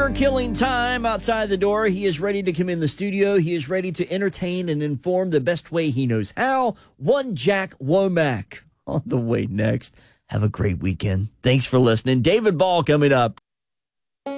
killing time outside the door. He is ready to come in the studio. He is ready to entertain and inform the best way he knows how. One Jack Womack on the way next. Have a great weekend. Thanks for listening. David Ball coming up.